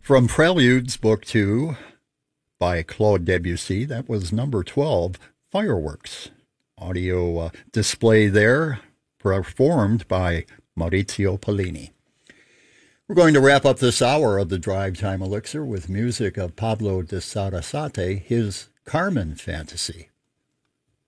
From Preludes, Book 2 by Claude Debussy, that was number 12, Fireworks. Audio display there, performed by Maurizio Pollini. We're going to wrap up this hour of the Drive Time Elixir with music of Pablo de Sarasate, his Carmen Fantasy.